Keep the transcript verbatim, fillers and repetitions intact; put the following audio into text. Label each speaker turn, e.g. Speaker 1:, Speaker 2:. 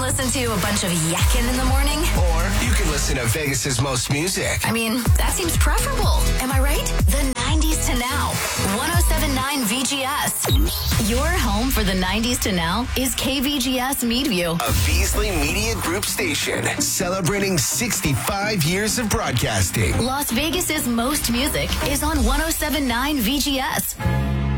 Speaker 1: listen to a bunch of yakking in the morning.
Speaker 2: Or you can listen to Vegas's most music.
Speaker 1: I mean, that seems preferable. Am I right? The nineties to now. one oh seven point nine V G S. Your home for the nineties to now is K V G S Meadview.
Speaker 2: A Beasley Media Group station celebrating sixty-five years of broadcasting.
Speaker 1: Las Vegas's most music is on one oh seven point nine V G S.